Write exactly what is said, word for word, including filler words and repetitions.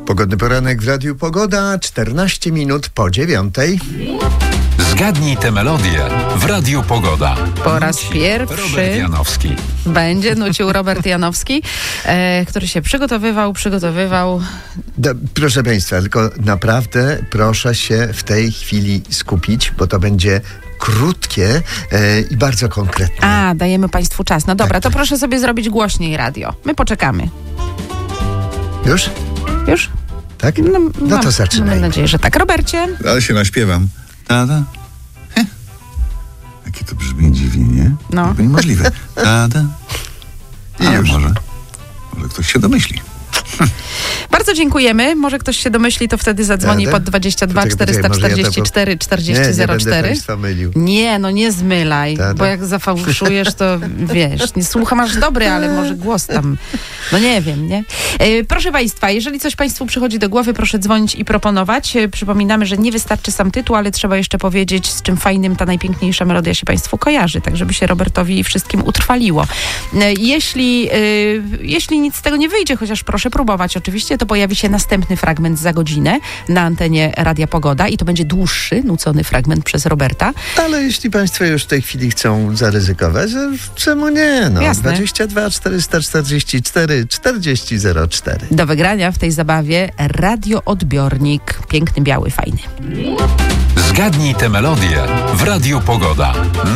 Pogodny poranek w Radiu Pogoda, czternaście minut po dziewiątej. Zgadnij tę melodię w Radiu Pogoda. Po raz pierwszy Robert Janowski. będzie nucił Robert Janowski, e, który się przygotowywał, przygotowywał. Do, proszę Państwa, tylko naprawdę proszę się w tej chwili skupić, bo to będzie krótkie e, i bardzo konkretne. A, dajemy Państwu czas. No dobra, Tak, to tak. proszę sobie zrobić głośniej radio. My poczekamy. Już? Już? Tak? No, no mam, to zaczynajmy. Mam nadzieję, że tak. Robercie? Ale się naśpiewam. Tada. Heh. Jakie to brzmi dziwnie, nie? No. Jakby niemożliwe. Tada. I A już. może, może ktoś się domyśli. Bardzo dziękujemy. Może ktoś się domyśli, to wtedy zadzwoni Jadę? pod dwadzieścia dwa Poczekaj, czterysta poczekaj, może ja to czterdzieści cztery Nie, czterdzieści nie zero będę cztery. Państwa mylił. Nie, no nie zmylaj, Ta, ta. bo jak zafałszujesz, to wiesz, nie słucham, masz dobry, ale może głos tam, no nie wiem, nie? E, proszę Państwa, jeżeli coś Państwu przychodzi do głowy, proszę dzwonić i proponować. E, przypominamy, że nie wystarczy sam tytuł, ale trzeba jeszcze powiedzieć, z czym fajnym ta najpiękniejsza melodia się Państwu kojarzy, tak żeby się Robertowi i wszystkim utrwaliło. E, jeśli, e, jeśli nic z tego nie wyjdzie, chociaż proszę próbować oczywiście, to pojawi się następny fragment za godzinę na antenie Radia Pogoda i to będzie dłuższy, nucony fragment przez Roberta. Ale jeśli Państwo już w tej chwili chcą zaryzykować, to czemu nie? No, Jasne. dwadzieścia dwa czterysta czterdzieści cztery czterdzieści zero cztery. Do wygrania w tej zabawie radioodbiornik. Piękny, biały, fajny. Zgadnij tę melodię w Radiu Pogoda.